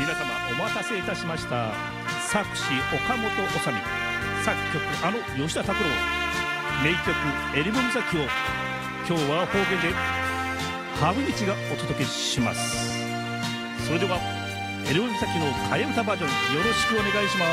皆様お待たせいたしました。作詞岡本治美、作曲吉田拓郎、名曲えりも岬を今日は方言で春道がお届けします。それではえりも岬の替え歌バージョンよろしくお願いします。